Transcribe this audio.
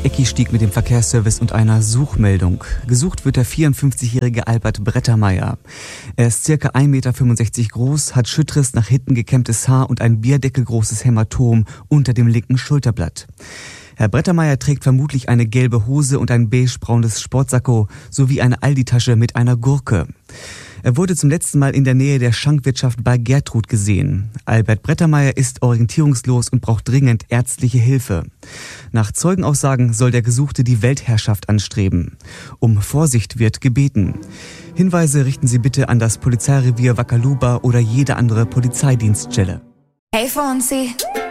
Ecki-Stieg mit dem Verkehrsservice und einer Suchmeldung. Gesucht wird der 54-jährige Albert Brettermeier. Er ist ca. 1,65 Meter groß, hat Schüttriss, nach hinten gekämmtes Haar und ein bierdeckelgroßes Hämatom unter dem linken Schulterblatt. Herr Brettermeier trägt vermutlich eine gelbe Hose und ein beigebraunes Sportsacko sowie eine Aldi-Tasche mit einer Gurke. Er wurde zum letzten Mal in der Nähe der Schankwirtschaft bei Gertrud gesehen. Albert Brettermeier ist orientierungslos und braucht dringend ärztliche Hilfe. Nach Zeugenaussagen soll der Gesuchte die Weltherrschaft anstreben. Um Vorsicht wird gebeten. Hinweise richten Sie bitte an das Polizeirevier Wakaluba oder jede andere Polizeidienststelle. Hey Fonsi,